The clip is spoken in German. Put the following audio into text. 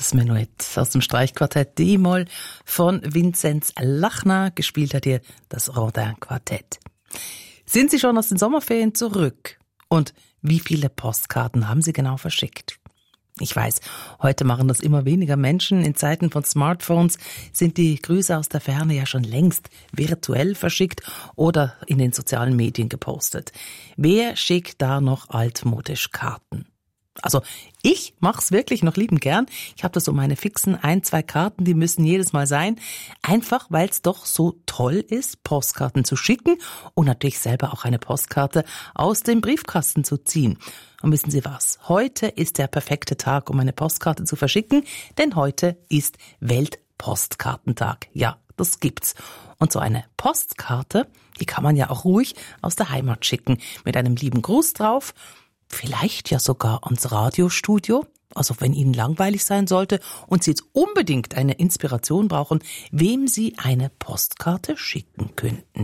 Das Menuett aus dem Streichquartett D-Moll von Vinzenz Lachner. Gespielt hat hier das Rodin-Quartett. Sind Sie schon aus den Sommerferien zurück? Und wie viele Postkarten haben Sie genau verschickt? Ich weiß, heute machen das immer weniger Menschen. In Zeiten von Smartphones sind die Grüße aus der Ferne ja schon längst virtuell verschickt oder in den sozialen Medien gepostet. Wer schickt da noch altmodisch Karten? Also ich mach's wirklich noch liebend gern. Ich habe da so meine fixen 1-2 Karten, die müssen jedes Mal sein. Einfach, weil es doch so toll ist, Postkarten zu schicken und natürlich selber auch eine Postkarte aus dem Briefkasten zu ziehen. Und wissen Sie was? Heute ist der perfekte Tag, um eine Postkarte zu verschicken, denn heute ist Weltpostkartentag. Ja, das gibt's. Und so eine Postkarte, die kann man ja auch ruhig aus der Heimat schicken, mit einem lieben Gruß drauf. Vielleicht ja sogar ans Radiostudio, also wenn Ihnen langweilig sein sollte und Sie jetzt unbedingt eine Inspiration brauchen, wem Sie eine Postkarte schicken könnten.